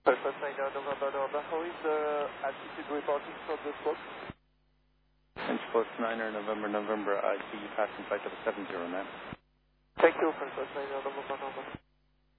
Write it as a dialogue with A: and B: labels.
A: First Niner, November, November. How is the altitude reporting from the spot?
B: And Post Niner, November, November. I see you passing flight level 70 now.
A: Thank you, First Niner, November, November.